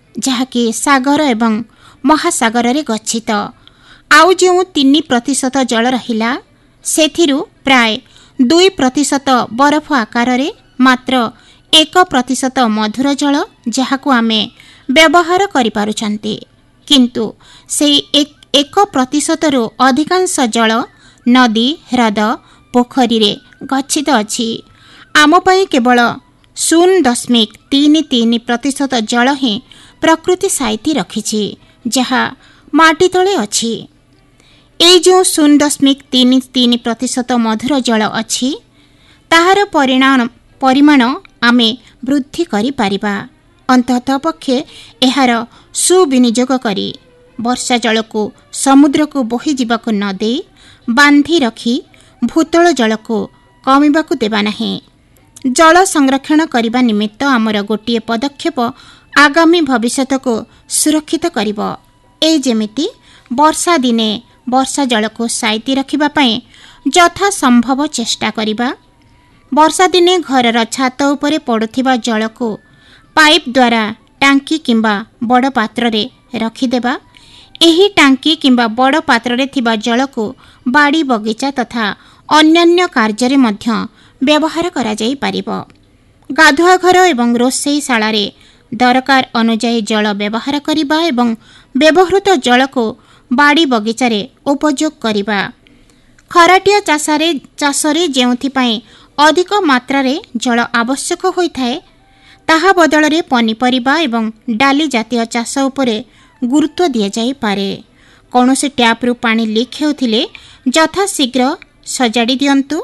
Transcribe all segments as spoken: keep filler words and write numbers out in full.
ଯାହାକି ସାଗର ଏବଂ ମହାସାଗରରେ ଗଚ୍ଛିତ। ଆଉ ଯେଉଁ ତିନି ପ୍ରତିଶତ ଜଳ ରହିଲା ସେଥିରୁ ପ୍ରାୟ ଦୁଇ ପ୍ରତିଶତ ବରଫ ଆକାରରେ, ମାତ୍ର ଏକ ପ୍ରତିଶତ ମଧୁର ଜଳ ଯାହାକୁ ଆମେ ବ୍ୟବହାର କରିପାରୁଛନ୍ତି। କିନ୍ତୁ ସେହି ଏକ ପ୍ରତିଶତରୁ ଅଧିକାଂଶ ଜଳ ନଦୀ, ହ୍ରଦ, ପୋଖରୀରେ ଗଚ୍ଛିତ ଅଛି। ଆମ ପାଇଁ କେବଳ ଶୂନ ଦଶମିକ ତିନି ତିନି ପ୍ରତିଶତ ଜଳ ହିଁ ପ୍ରକୃତି ସାଇତି ରଖିଛି, ଯାହା ମାଟି ତଳେ ଅଛି। ଏଇ ଯେଉଁ ଶୂନ ଦଶମିକ ତିନି ତିନି ପ୍ରତିଶତ ମଧୁର ଜଳ ଅଛି, ତାହାର ପରିଣାମ ପରିମାଣ ଆମେ ବୃଦ୍ଧି କରିପାରିବା। ଅନ୍ତତଃ ପକ୍ଷେ ଏହାର ସୁବିନିଯୋଗ କରି ବର୍ଷା ଜଳକୁ ସମୁଦ୍ରକୁ ବୋହିଯିବାକୁ ନ ଦେଇ ବାନ୍ଧି ରଖି ଭୂତଳ ଜଳକୁ କମିବାକୁ ଦେବା ନାହିଁ। ଜଳ ସଂରକ୍ଷଣ କରିବା ନିମିତ୍ତ ଆମର ଗୋଟିଏ ପଦକ୍ଷେପ ଆଗାମୀ ଭବିଷ୍ୟତକୁ ସୁରକ୍ଷିତ କରିବ। ଏ ଯେମିତି ବର୍ଷା ଦିନେ ବର୍ଷା ଜଳକୁ ସାଇତି ରଖିବା ପାଇଁ ଯଥାସମ୍ଭବ ଚେଷ୍ଟା କରିବା। ବର୍ଷା ଦିନେ ଘରର ଛାତ ଉପରେ ପଡ଼ୁଥିବା ଜଳକୁ ପାଇପ୍ ଦ୍ୱାରା ଟାଙ୍କି କିମ୍ବା ବଡ଼ ପାତ୍ରରେ ରଖିଦେବା। ଏହି ଟାଙ୍କି କିମ୍ବା ବଡ଼ ପାତ୍ରରେ ଥିବା ଜଳକୁ ବାଡ଼ି ବଗିଚା ତଥା ଅନ୍ୟାନ୍ୟ କାର୍ଯ୍ୟରେ ମଧ୍ୟ ବ୍ୟବହାର କରାଯାଇପାରିବ। ଗାଧୁଆ ଘର ଏବଂ ରୋଷେଇ ଶାଳାରେ ଦରକାର ଅନୁଯାୟୀ ଜଳ ବ୍ୟବହାର କରିବା ଏବଂ ବ୍ୟବହୃତ ଜଳକୁ ବାଡ଼ି ବଗିଚାରେ ଉପଯୋଗ କରିବା। ଖରାଟିଆ ଚାଷରେ ଚାଷରେ ଯେଉଁଥିପାଇଁ ଅଧିକ ମାତ୍ରାରେ ଜଳ ଆବଶ୍ୟକ ହୋଇଥାଏ, ତାହା ବଦଳରେ ପନିପରିବା ଏବଂ ଡାଲି ଜାତୀୟ ଚାଷ ଉପରେ ଗୁରୁତ୍ୱ ଦିଆଯାଇପାରେ। କୌଣସି ଟ୍ୟାପ୍ରୁ ପାଣି ଲିକ୍ ହେଉଥିଲେ ଯଥାଶୀଘ୍ର ସଜାଡ଼ି ଦିଅନ୍ତୁ।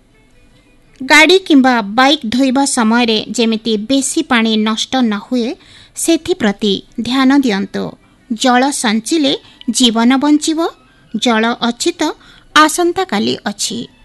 ଗାଡ଼ି କିମ୍ବା ବାଇକ୍ ଧୋଇବା ସମୟରେ ଯେମିତି ବେଶୀ ପାଣି ନଷ୍ଟ ନ ହୁଏ, ସେଥିପ୍ରତି ଧ୍ୟାନ ଦିଅନ୍ତୁ। ଜଳ ସଞ୍ଚିଲେ ଜୀବନ ବଞ୍ଚିବ। ଜଳ ଅଛି ତ ଆସନ୍ତାକାଲି ଅଛି।